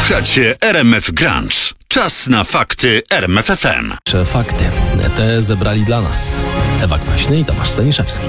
Słuchacie RMF Grunge. Czas na fakty RMF FM. Fakty. Te zebrali dla nas Ewa Kwaśny i Tomasz Staniszewski.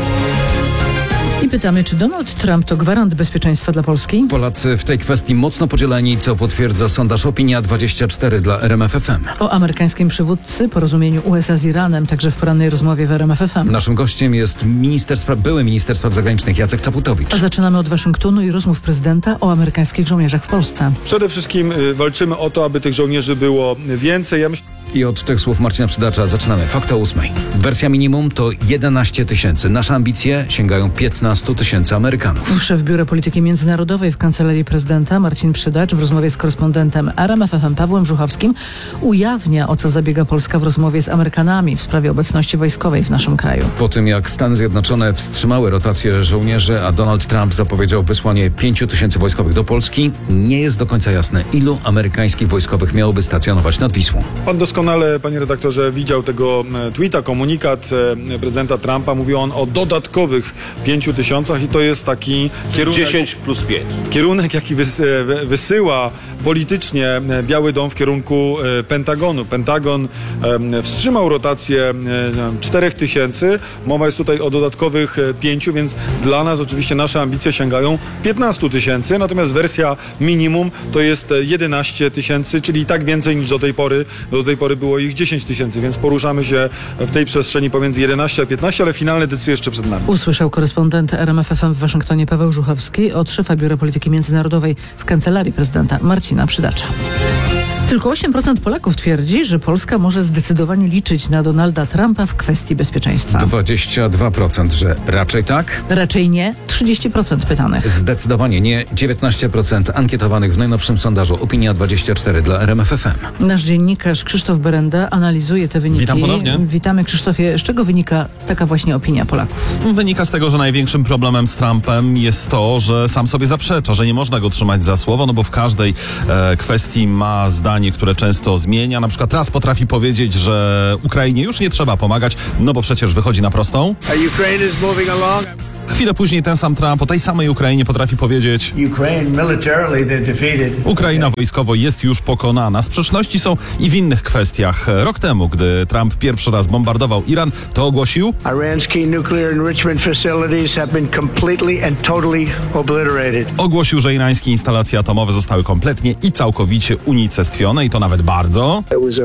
I pytamy, czy Donald Trump to gwarant bezpieczeństwa dla Polski? Polacy w tej kwestii mocno podzieleni, co potwierdza sondaż Opinia24 dla RMF FM. O amerykańskim przywódcy, porozumieniu USA z Iranem, także w porannej rozmowie w RMF FM. Naszym gościem jest były minister spraw zagranicznych Jacek Czaputowicz. A zaczynamy od Waszyngtonu i rozmów prezydenta o amerykańskich żołnierzach w Polsce. Przede wszystkim walczymy o to, aby tych żołnierzy było więcej. I od tych słów Marcina Przydacza zaczynamy. Fakt o 8. Wersja minimum to 11 tysięcy. Nasze ambicje sięgają 15 tysięcy Amerykanów. Szef Biura Polityki Międzynarodowej w Kancelarii Prezydenta Marcin Przydacz w rozmowie z korespondentem RMF FM Pawłem Żuchowskim ujawnia, o co zabiega Polska w rozmowie z Amerykanami w sprawie obecności wojskowej w naszym kraju. Po tym, jak Stany Zjednoczone wstrzymały rotację żołnierzy, a Donald Trump zapowiedział wysłanie 5 tysięcy wojskowych do Polski, nie jest do końca jasne, ilu amerykańskich wojskowych miałoby stacjonować nad Wisłą. Pan doskonale, panie redaktorze, widział tego tweeta, komunikat prezydenta Trumpa. Mówił on o dodatkowych 5 tysiącach i to jest taki kierunek... 10 plus 5. Kierunek, jaki wysyła politycznie Biały Dom w kierunku Pentagonu. Pentagon wstrzymał rotację 4 tysięcy. Mowa jest tutaj o dodatkowych 5, więc dla nas oczywiście nasze ambicje sięgają 15 tysięcy. Natomiast wersja minimum to jest 11 tysięcy, czyli i tak więcej niż do tej pory. Do tej pory było ich 10 tysięcy, więc poruszamy się w tej przestrzeni pomiędzy 11 a 15, ale finalne decyzje jeszcze przed nami. Usłyszał korespondent RMF FM w Waszyngtonie Paweł Żuchowski od szefa Biura Polityki Międzynarodowej w Kancelarii Prezydenta Marcina Przydacza. Tylko 8% Polaków twierdzi, że Polska może zdecydowanie liczyć na Donalda Trumpa w kwestii bezpieczeństwa. 22%, że raczej tak? Raczej nie. 30% pytanych. Zdecydowanie nie. 19% ankietowanych w najnowszym sondażu Opinia24 dla RMF FM. Nasz dziennikarz Krzysztof Berenda analizuje te wyniki. Witam ponownie. Witamy, Krzysztofie. Z czego wynika taka właśnie opinia Polaków? Wynika z tego, że największym problemem z Trumpem jest to, że sam sobie zaprzecza, że nie można go trzymać za słowo, no bo w każdej kwestii ma zdanie, które często zmienia. Na przykład raz potrafi powiedzieć, że Ukrainie już nie trzeba pomagać, no bo przecież wychodzi na prostą. Chwilę później ten sam Trump o tej samej Ukrainie potrafi powiedzieć: Ukraina wojskowo jest już pokonana. Sprzeczności są i w innych kwestiach. Rok temu, gdy Trump pierwszy raz bombardował Iran, to ogłosił: Ogłosił, że irańskie instalacje atomowe zostały kompletnie i całkowicie unicestwione i to nawet bardzo.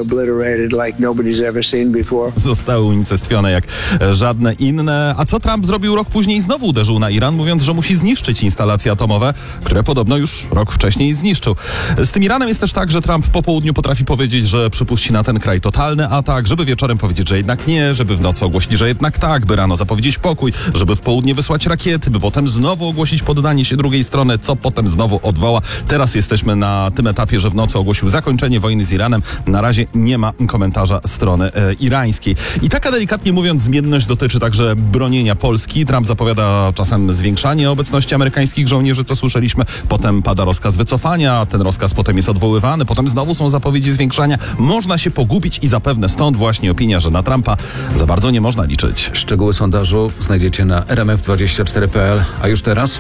Zostały unicestwione jak żadne inne. A co Trump zrobił rok później? Znowu uderzył na Iran, mówiąc, że musi zniszczyć instalacje atomowe, które podobno już rok wcześniej zniszczył. Z tym Iranem jest też tak, że Trump po południu potrafi powiedzieć, że przypuści na ten kraj totalny atak, żeby wieczorem powiedzieć, że jednak nie, żeby w nocy ogłosić, że jednak tak, by rano zapowiedzieć pokój, żeby w południe wysłać rakiety, by potem znowu ogłosić poddanie się drugiej strony, co potem znowu odwoła. Teraz jesteśmy na tym etapie, że w nocy ogłosił zakończenie wojny z Iranem. Na razie nie ma komentarza strony irańskiej. I taka delikatnie mówiąc zmienność dotyczy także bronienia Polski. Trump zapowiada czasem zwiększanie obecności amerykańskich żołnierzy, co słyszeliśmy. Potem pada rozkaz wycofania, ten rozkaz potem jest odwoływany, potem znowu są zapowiedzi zwiększania. Można się pogubić i zapewne stąd właśnie opinia, że na Trumpa za bardzo nie można liczyć. Szczegóły sondażu znajdziecie na rmf24.pl. A już teraz?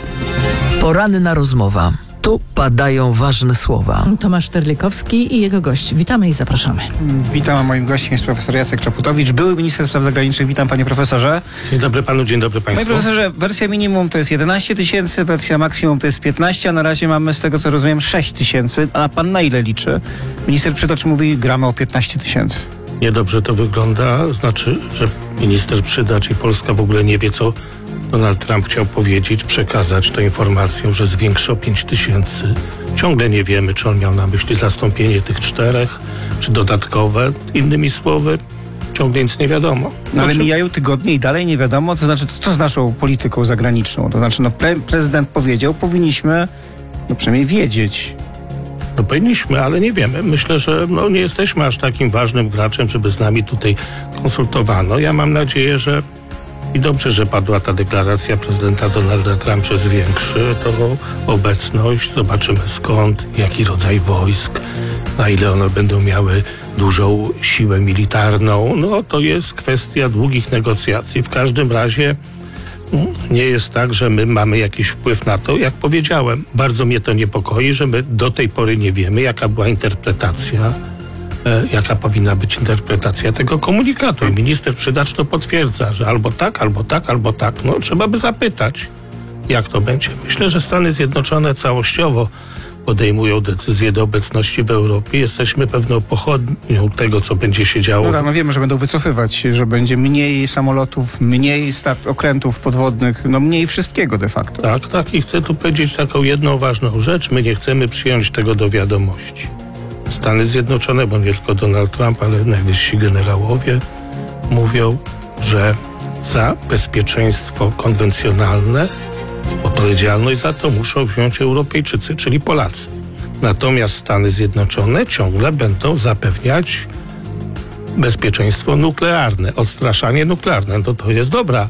Poranna rozmowa. Tu padają ważne słowa. Tomasz Terlikowski i jego gość. Witamy i zapraszamy. Witam, moim gościem jest profesor Jacek Czaputowicz, były minister spraw zagranicznych. Witam, panie profesorze. Dzień dobry panu, dzień dobry państwu. Panie profesorze, wersja minimum to jest 11 tysięcy, wersja maksimum to jest 15, a na razie mamy z tego, co rozumiem, 6 tysięcy. A pan na ile liczy? Minister Przydacz mówi, gramy o 15 tysięcy. Niedobrze to wygląda, znaczy, że minister Przydacz i Polska w ogóle nie wie, co Donald Trump chciał powiedzieć, przekazać tę informację, że zwiększy o 5 tysięcy. Ciągle nie wiemy, czy on miał na myśli zastąpienie tych 4, czy dodatkowe. Innymi słowy, ciągle nic nie wiadomo. No ale mijają tygodnie i dalej nie wiadomo, to znaczy, co z naszą polityką zagraniczną? To znaczy, prezydent powiedział, powinniśmy przynajmniej wiedzieć. No powinniśmy, ale nie wiemy. Myślę, że nie jesteśmy aż takim ważnym graczem, żeby z nami tutaj konsultowano. Ja mam nadzieję, że i dobrze, że padła ta deklaracja prezydenta Donalda Trumpa, że zwiększy tą obecność. Zobaczymy skąd, jaki rodzaj wojsk, na ile one będą miały dużą siłę militarną. No to jest kwestia długich negocjacji. W każdym razie Nie jest tak, że my mamy jakiś wpływ na to. Jak powiedziałem, bardzo mnie to niepokoi, że my do tej pory nie wiemy, jaka była interpretacja, jaka powinna być interpretacja tego komunikatu. I minister Przydacz to potwierdza, że albo tak, albo tak, albo tak. No, trzeba by zapytać, jak to będzie. Myślę, że Stany Zjednoczone całościowo podejmują decyzje do obecności w Europie. Jesteśmy pewną pochodnią tego, co będzie się działo. No wiemy, że będą wycofywać, że będzie mniej samolotów, mniej okrętów podwodnych, no mniej wszystkiego de facto. Tak. I chcę tu powiedzieć taką jedną ważną rzecz. My nie chcemy przyjąć tego do wiadomości. Stany Zjednoczone, bo nie tylko Donald Trump, ale najwyżsi generałowie mówią, że za bezpieczeństwo konwencjonalne odpowiedzialność za to muszą wziąć Europejczycy, czyli Polacy. Natomiast Stany Zjednoczone ciągle będą zapewniać bezpieczeństwo nuklearne, odstraszanie nuklearne. To jest dobra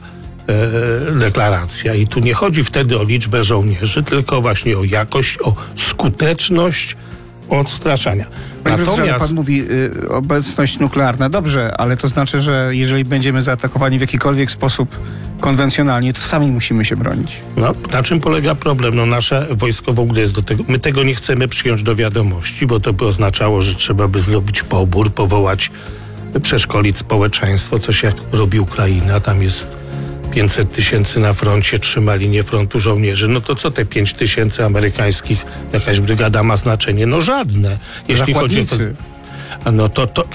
deklaracja. I tu nie chodzi wtedy o liczbę żołnierzy, tylko właśnie o jakość, o skuteczność odstraszania. Natomiast pan mówi obecność nuklearna. Dobrze, ale to znaczy, że jeżeli będziemy zaatakowani w jakikolwiek sposób konwencjonalnie, to sami musimy się bronić. No, na czym polega problem? No, nasze wojsko w ogóle jest do tego. My tego nie chcemy przyjąć do wiadomości, bo to by oznaczało, że trzeba by zrobić pobór, powołać, przeszkolić społeczeństwo, coś jak robi Ukraina. Tam jest 500 000 na froncie, trzyma linię frontu żołnierzy. No to co te 5 000 amerykańskich, jakaś brygada ma znaczenie? No żadne. Jeśli chodzi o to, no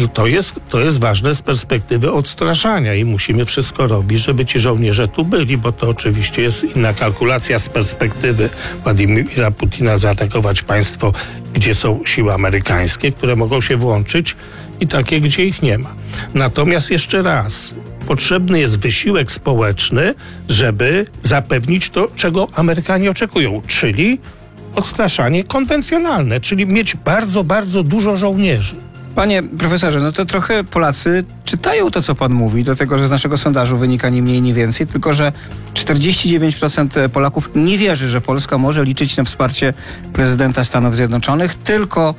to jest ważne z perspektywy odstraszania i musimy wszystko robić, żeby ci żołnierze tu byli, bo to oczywiście jest inna kalkulacja z perspektywy Władimira Putina zaatakować państwo, gdzie są siły amerykańskie, które mogą się włączyć i takie, gdzie ich nie ma. Natomiast jeszcze raz, potrzebny jest wysiłek społeczny, żeby zapewnić to, czego Amerykanie oczekują, czyli odstraszanie konwencjonalne, czyli mieć bardzo, bardzo dużo żołnierzy. Panie profesorze, no to trochę Polacy czytają to, co pan mówi, dlatego że z naszego sondażu wynika nie mniej, nie więcej, tylko że 49% Polaków nie wierzy, że Polska może liczyć na wsparcie prezydenta Stanów Zjednoczonych, tylko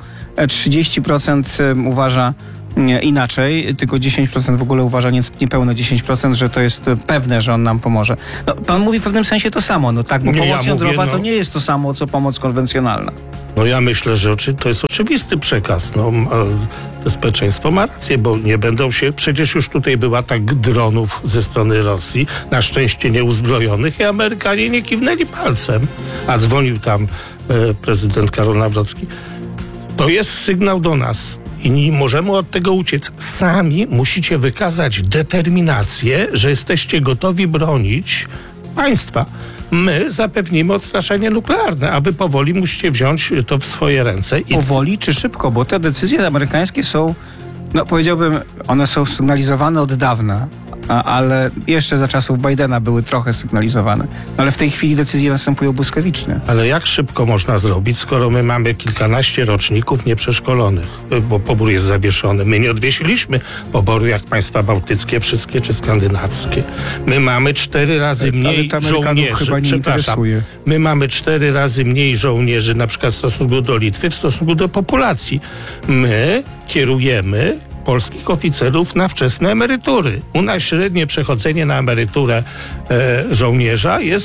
30% uważa inaczej, tylko 10% w ogóle uważa, niespełna 10%, że to jest pewne, że on nam pomoże. No, pan mówi w pewnym sensie to samo, no tak, bo pomoc jądrowa to nie jest to samo, co pomoc konwencjonalna. No ja myślę, że to jest oczywisty przekaz. No, to społeczeństwo ma rację, bo nie będą się... Przecież już tutaj był atak dronów ze strony Rosji, na szczęście nieuzbrojonych i Amerykanie nie kiwnęli palcem. A dzwonił tam prezydent Karol Nawrocki. To jest sygnał do nas. I nie możemy od tego uciec. Sami musicie wykazać determinację, że jesteście gotowi bronić państwa. My zapewnimy odstraszenie nuklearne, a wy powoli musicie wziąć to w swoje ręce. Powoli czy szybko? Bo te decyzje amerykańskie są, no powiedziałbym, one są sygnalizowane od dawna, ale jeszcze za czasów Bidena były trochę sygnalizowane. Ale w tej chwili decyzje następują błyskawicznie. Ale jak szybko można zrobić, skoro my mamy kilkanaście roczników nieprzeszkolonych, bo pobór jest zawieszony. My nie odwiesiliśmy poboru jak państwa bałtyckie, wszystkie czy skandynawskie. My mamy 4 razy mniej żołnierzy. Chyba nie interesuje. My mamy 4 razy mniej żołnierzy, na przykład w stosunku do Litwy, w stosunku do populacji. My kierujemy polskich oficerów na wczesne emerytury. U nas średnie przechodzenie na emeryturę żołnierza jest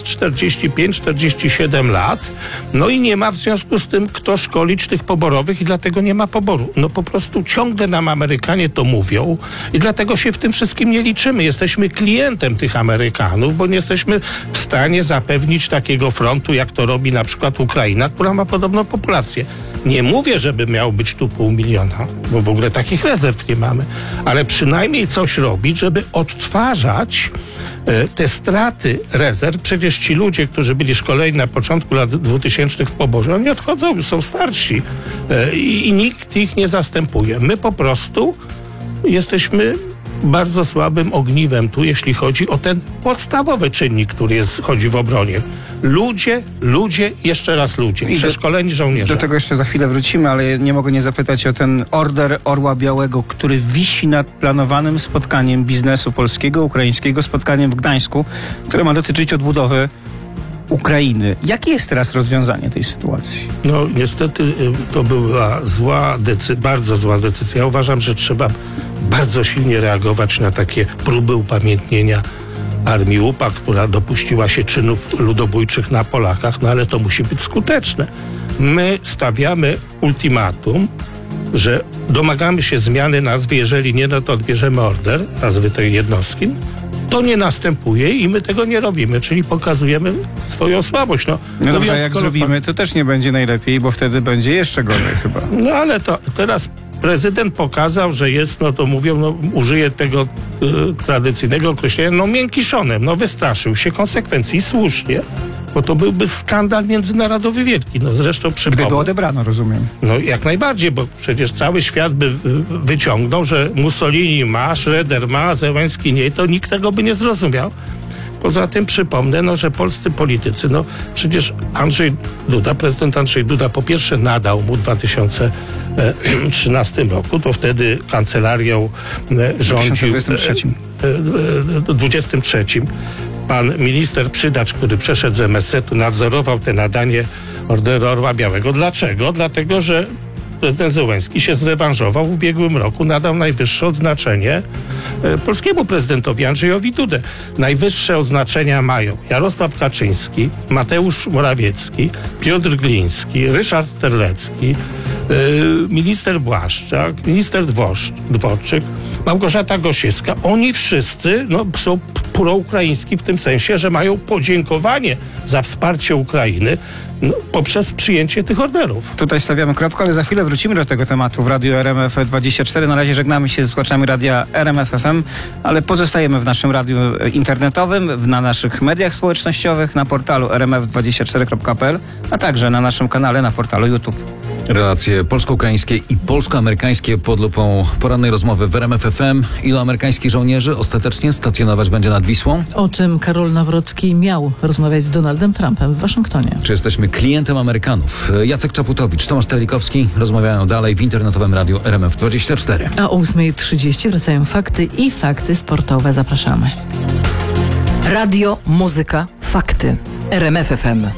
45-47 lat. No i nie ma w związku z tym kto szkolić tych poborowych i dlatego nie ma poboru. No po prostu ciągle nam Amerykanie to mówią i dlatego się w tym wszystkim nie liczymy. Jesteśmy klientem tych Amerykanów, bo nie jesteśmy w stanie zapewnić takiego frontu, jak to robi na przykład Ukraina, która ma podobną populację. Nie mówię, żeby miał być tu 500 000, bo w ogóle takich rezerw nie mamy, ale przynajmniej coś robić, żeby odtwarzać te straty rezerw. Przecież ci ludzie, którzy byli szkoleni na początku lat 2000 w poborze, oni odchodzą, już są starsi i nikt ich nie zastępuje. My po prostu jesteśmy bardzo słabym ogniwem tu, jeśli chodzi o ten podstawowy czynnik, który chodzi w obronie. Ludzie, jeszcze raz ludzie. Przeszkoleni żołnierze. Do tego jeszcze za chwilę wrócimy, ale nie mogę nie zapytać o ten order Orła Białego, który wisi nad planowanym spotkaniem biznesu polskiego, ukraińskiego, spotkaniem w Gdańsku, które ma dotyczyć odbudowy Ukrainy. Jakie jest teraz rozwiązanie tej sytuacji? No niestety to była bardzo zła decyzja. Ja uważam, że trzeba bardzo silnie reagować na takie próby upamiętnienia armii UPA, która dopuściła się czynów ludobójczych na Polakach, no ale to musi być skuteczne. My stawiamy ultimatum, że domagamy się zmiany nazwy, jeżeli nie, no to odbierzemy order nazwy tej jednostki. To nie następuje i my tego nie robimy, czyli pokazujemy swoją słabość. No dobrze, jak zrobimy, to też nie będzie najlepiej, bo wtedy będzie jeszcze gorzej chyba. No ale to teraz prezydent pokazał, że jest, no to mówią, no użyję tego tradycyjnego określenia, no miękiszonem, no wystraszył się konsekwencji, słusznie, bo to byłby skandal międzynarodowy wielki. No zresztą Gdyby odebrano, rozumiem. No jak najbardziej, bo przecież cały świat by wyciągnął, że Mussolini ma, Schroeder ma, Zełenski nie, to nikt tego by nie zrozumiał. Poza tym przypomnę, no, że polscy politycy, no przecież prezydent Andrzej Duda po pierwsze nadał mu w 2013 roku, to wtedy kancelarią rządził w 2023. Pan minister Przydacz, który przeszedł z MSZ-u, nadzorował te nadanie Orderu Orła Białego. Dlaczego? Dlatego, że prezydent Zełenski się zrewanżował w ubiegłym roku, nadał najwyższe odznaczenie polskiemu prezydentowi Andrzejowi Dudę. Najwyższe odznaczenia mają Jarosław Kaczyński, Mateusz Morawiecki, Piotr Gliński, Ryszard Terlecki, minister Błaszczak, minister Dworczyk, Małgorzata Gosiewska. Oni wszyscy są proukraiński w tym sensie, że mają podziękowanie za wsparcie Ukrainy poprzez przyjęcie tych orderów. Tutaj stawiamy kropkę, ale za chwilę wrócimy do tego tematu w Radiu RMF24. Na razie żegnamy się z słuchaczami Radia RMF FM, ale pozostajemy w naszym radiu internetowym, na naszych mediach społecznościowych, na portalu rmf24.pl, a także na naszym kanale na portalu YouTube. Relacje polsko-ukraińskie i polsko-amerykańskie pod lupą porannej rozmowy w RMF FM. Ilu amerykańskich żołnierzy ostatecznie stacjonować będzie nad Wisłą? O czym Karol Nawrocki miał rozmawiać z Donaldem Trumpem w Waszyngtonie. Czy jesteśmy klientem Amerykanów? Jacek Czaputowicz, Tomasz Telikowski rozmawiają dalej w internetowym radiu RMF24. A o 8:30 wracają fakty i fakty sportowe. Zapraszamy. Radio, muzyka, fakty. RMF FM.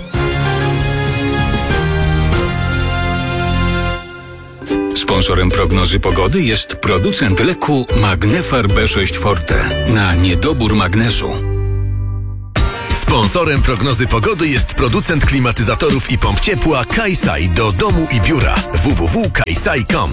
Sponsorem prognozy pogody jest producent leku Magnefar B6 Forte na niedobór magnezu. Sponsorem prognozy pogody jest producent klimatyzatorów i pomp ciepła Kaisai do domu i biura www.kaisai.com.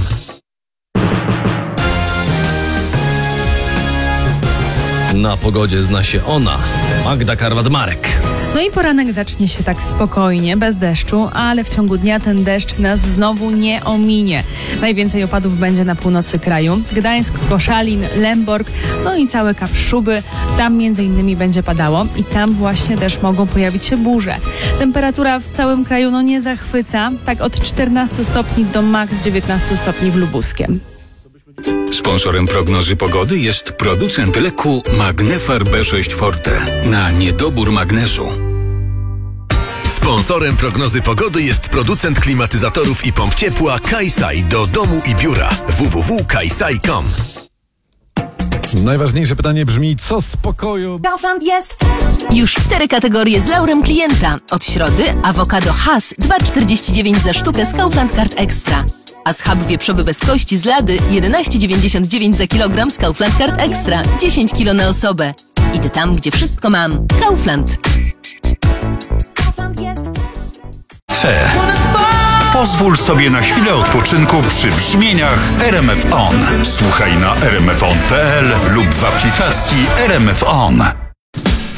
Na pogodzie zna się ona, Magda Karwat-Marek. No i poranek zacznie się tak spokojnie, bez deszczu, ale w ciągu dnia ten deszcz nas znowu nie ominie. Najwięcej opadów będzie na północy kraju. Gdańsk, Koszalin, Lęborg, no i całe Kaszuby. Tam między innymi będzie padało i tam właśnie też mogą pojawić się burze. Temperatura w całym kraju nie zachwyca, tak od 14 stopni do maks 19 stopni w Lubuskiem. Sponsorem prognozy pogody jest producent leku Magnefar B6 Forte na niedobór magnezu. Sponsorem prognozy pogody jest producent klimatyzatorów i pomp ciepła Kaisai do domu i biura www.kaisai.com. Najważniejsze pytanie brzmi, co z pokoju? Kaufland jest już 4 kategorie z laurem klienta. Od środy awokado Hass 2,49 za sztukę z Kaufland Card Extra. A schab wieprzowy bez kości z lady 11,99 za kilogram z Kaufland Card Extra. 10 kilo na osobę. Idę tam, gdzie wszystko mam. Kaufland. Pozwól sobie na chwilę odpoczynku przy brzmieniach RMF On. Słuchaj na rmfon.pl lub w aplikacji RMF On.